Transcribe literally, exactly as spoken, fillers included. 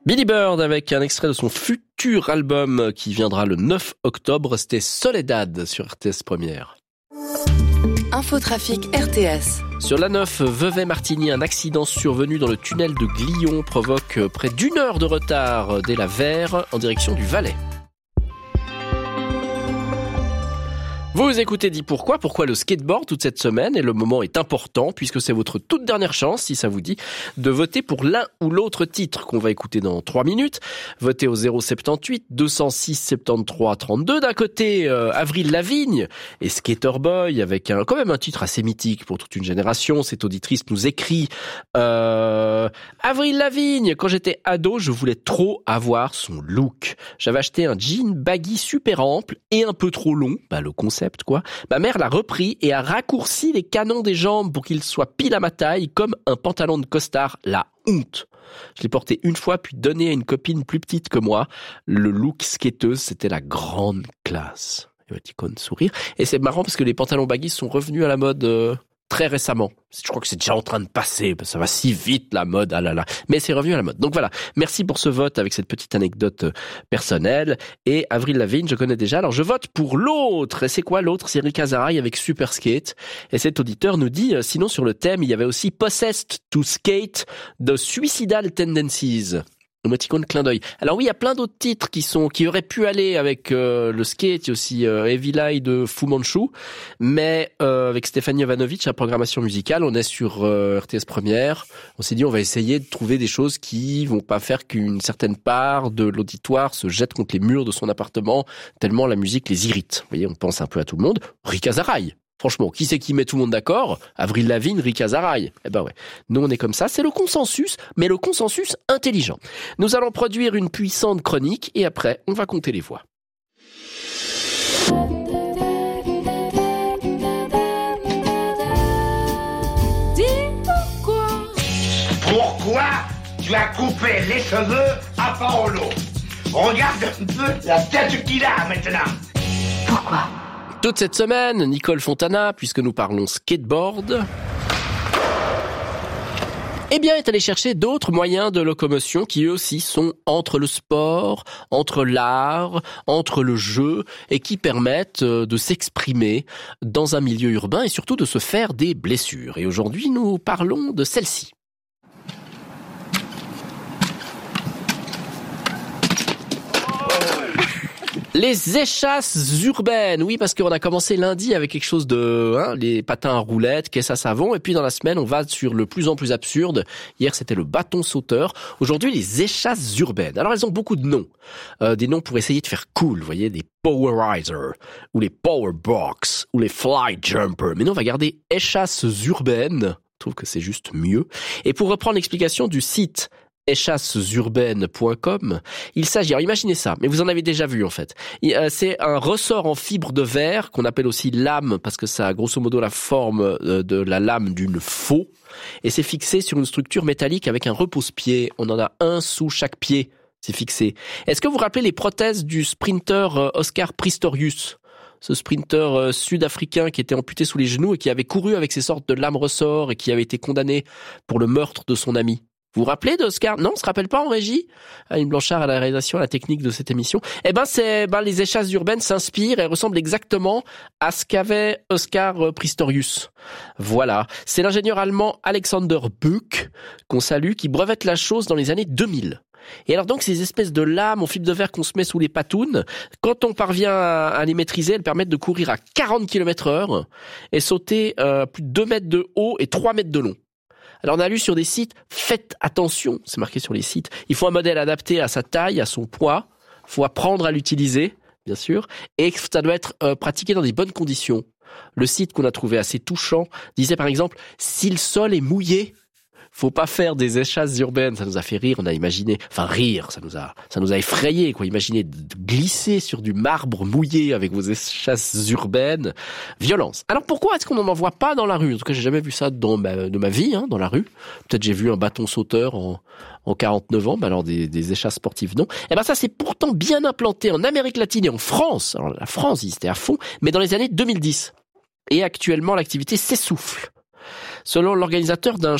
Billy Bird avec un extrait de son futur album qui viendra le neuf octobre. C'était Soledad sur R T S Première. Infotrafic R T S. Sur l'A neuf, Vevey-Martigny, un accident survenu dans le tunnel de Glion provoque près d'une heure de retard dès la Vert en direction du Valais. Vous écoutez Dis Pourquoi, pourquoi le skateboard toute cette semaine, et le moment est important puisque c'est votre toute dernière chance, si ça vous dit, de voter pour l'un ou l'autre titre qu'on va écouter dans trois minutes. Votez au zéro soixante-dix-huit deux cent six soixante-treize trente-deux. D'un côté, euh, Avril Lavigne et Skater Boy avec un, quand même un titre assez mythique pour toute une génération. Cette auditrice nous écrit euh, Avril Lavigne, quand j'étais ado, je voulais trop avoir son look. J'avais acheté un jean baggy super ample et un peu trop long, bah le concept quoi. Ma mère l'a repris et a raccourci les canons des jambes pour qu'il soit pile à ma taille comme un pantalon de costard. La honte. Je l'ai porté une fois puis donné à une copine plus petite que moi. Le look skateuse, c'était la grande classe. Émoticône sourire. Et c'est marrant parce que les pantalons baggy sont revenus à la mode euh, très récemment. Je crois que c'est déjà en train de passer, parce que ça va si vite la mode, ah là là. Mais c'est revenu à la mode. Donc voilà, merci pour ce vote avec cette petite anecdote personnelle. Et Avril Lavigne, je connais déjà. Alors je vote pour l'autre. Et c'est quoi l'autre? C'est Rick Azaray avec Super Skate. Et cet auditeur nous dit, sinon sur le thème, il y avait aussi Possessed to Skate de Suicidal Tendencies. Émoticône clin d'œil. Alors oui, il y a plein d'autres titres qui sont qui auraient pu aller avec euh, le skate, il y a aussi euh, Heavy Lie de Fu Manchu, mais euh, avec Stéphanie Jovanovic à programmation musicale, on est sur euh, R T S Première. On s'est dit on va essayer de trouver des choses qui vont pas faire qu'une certaine part de l'auditoire se jette contre les murs de son appartement tellement la musique les irrite. Vous voyez, on pense un peu à tout le monde. Rick Azaray. Franchement, qui c'est qui met tout le monde d'accord? Avril Lavigne, Rick Azaray. Eh ben ouais. Nous, on est comme ça. C'est le consensus, mais le consensus intelligent. Nous allons produire une puissante chronique et après, on va compter les voix. Dis pourquoi? Pourquoi tu as coupé les cheveux à Paolo? Regarde un peu la tête qu'il a maintenant. Pourquoi? Toute cette semaine, Nicole Fontana, puisque nous parlons skateboard, eh bien, est allée chercher d'autres moyens de locomotion qui eux aussi sont entre le sport, entre l'art, entre le jeu et qui permettent de s'exprimer dans un milieu urbain et surtout de se faire des blessures. Et aujourd'hui, nous parlons de celle-ci. Les échasses urbaines, oui, parce qu'on a commencé lundi avec quelque chose de, hein, les patins à roulettes, caisse à savon, et puis dans la semaine, on va sur le plus en plus absurde. Hier, c'était le bâton sauteur. Aujourd'hui, les échasses urbaines. Alors, elles ont beaucoup de noms. Euh, des noms pour essayer de faire cool, vous voyez, des Powerizer, ou les Powerbox, ou les Fly Jumper. Mais non, on va garder échasses urbaines. Je trouve que c'est juste mieux. Et pour reprendre l'explication du site échasses urbaines point com, il s'agit, alors imaginez ça, mais vous en avez déjà vu en fait, c'est un ressort en fibre de verre qu'on appelle aussi lame parce que ça a grosso modo la forme de la lame d'une faux et c'est fixé sur une structure métallique avec un repose-pied, on en a un sous chaque pied, c'est fixé. Est-ce que vous vous rappelez les prothèses du sprinter Oscar Pistorius, ce sprinter sud-africain qui était amputé sous les genoux et qui avait couru avec ces sortes de lames ressort et qui avait été condamné pour le meurtre de son ami? Vous vous rappelez d'Oscar? Non, on se rappelle pas en régie? Aline Blanchard à la réalisation, à la technique de cette émission. Eh ben, c'est, ben, les échasses urbaines s'inspirent et ressemblent exactement à ce qu'avait Oscar Pistorius. Voilà. C'est l'ingénieur allemand Alexander Buck, qu'on salue, qui brevette la chose dans les années deux mille. Et alors donc, ces espèces de lames en fibre de verre qu'on se met sous les patounes, quand on parvient à les maîtriser, elles permettent de courir à quarante kilomètres heure et sauter euh, plus de deux mètres de haut et trois mètres de long. Alors on a lu sur des sites, faites attention, c'est marqué sur les sites, il faut un modèle adapté à sa taille, à son poids, il faut apprendre à l'utiliser, bien sûr, et ça doit être euh, pratiqué dans des bonnes conditions. Le site qu'on a trouvé assez touchant disait par exemple, si le sol est mouillé, faut pas faire des échasses urbaines. Ça nous a fait rire, on a imaginé, enfin rire, ça nous a, ça nous a effrayé, quoi. Imaginez de glisser sur du marbre mouillé avec vos échasses urbaines. Violence. Alors pourquoi est-ce qu'on n'en voit pas dans la rue? En tout cas, j'ai jamais vu ça dans ma, de ma vie, hein, dans la rue. Peut-être j'ai vu un bâton sauteur en, en quarante-neuf ans, mais alors des, des échasses sportives, non. Eh ben ça, c'est pourtant bien implanté en Amérique latine et en France. Alors la France, ils étaient à fond, mais dans les années deux mille dix. Et actuellement, l'activité s'essouffle. Selon l'organisateur d'un